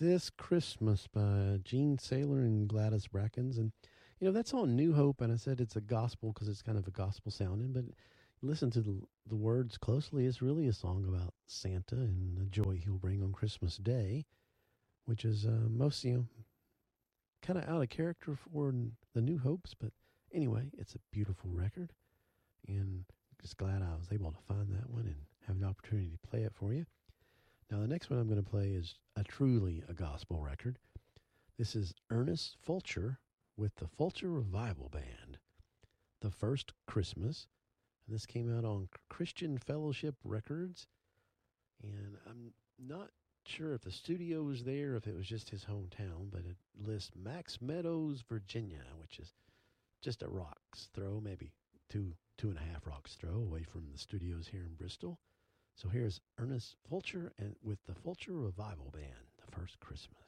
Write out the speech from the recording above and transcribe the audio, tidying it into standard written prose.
This Christmas by Gene Saylor and Gladys Brackens. And, that's on New Hope. And I said it's a gospel because it's kind of a gospel sounding. But listen to the words closely. It's really a song about Santa and the joy he'll bring on Christmas Day, which is most, kind of out of character for the New Hopes. But anyway, it's a beautiful record. And just glad I was able to find that one and have an opportunity to play it for you. Now, the next one I'm going to play is truly a gospel record. This is Ernest Fulcher with the Fulcher Revival Band, The First Christmas. And this came out on Christian Fellowship Records. And I'm not sure if the studio was there, if it was just his hometown, but it lists Max Meadows, Virginia, which is just a rock's throw, maybe two and a half rocks throw away from the studios here in Bristol. So here's Ernest Fulcher and with the Fulcher Revival Band, The First Christmas.